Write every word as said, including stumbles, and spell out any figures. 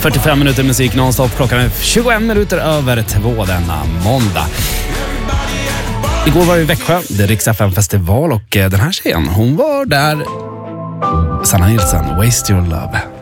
fyrtiofem minuter musik nonstop. Klockan är tjugoett minuter över två denna måndag. Igår var det i Växjö, det är Rix F M-festival och den här tjejen, hon var där. Sanna Nilsson, Waste Your Love.